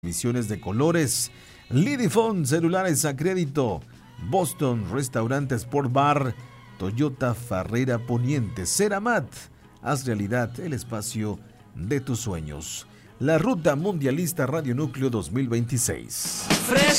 Emisiones de colores, Lidifone celulares a crédito, Boston Restaurante Sport Bar, Toyota Farrera Poniente, Ceramat, haz realidad el espacio de tus sueños. La Ruta Mundialista Radio Núcleo 2026.